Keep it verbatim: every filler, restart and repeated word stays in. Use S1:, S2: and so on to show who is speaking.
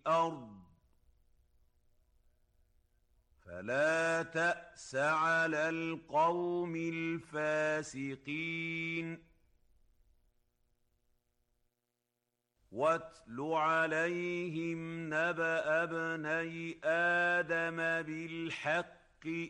S1: الأرض فلا تأس على القوم الفاسقين واتل عليهم نبأ ابني آدم بالحق